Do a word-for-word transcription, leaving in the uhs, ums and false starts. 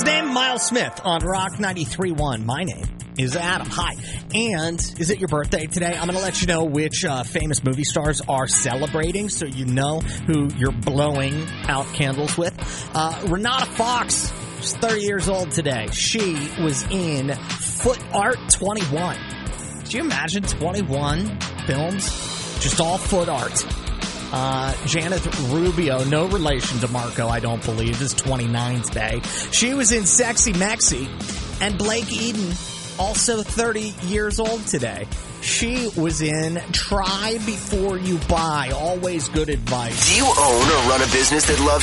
His name, Miles Smith, on Rock ninety-three point one. My name is Adam. Hi. And is it your birthday today? I'm going to let you know which uh, famous movie stars are celebrating so you know who you're blowing out candles with. Uh, Renata Fox is thirty years old today. She was in Foot Art twenty-one. Can you imagine twenty-one films? Just all foot art. Uh, Janet Rubio, no relation to Marco, I don't believe, is twenty-nine today. She was in Sexy Mexy. And Blake Eden, also thirty years old today. She was in Try Before You Buy. Always good advice. Do you own or run a business that loves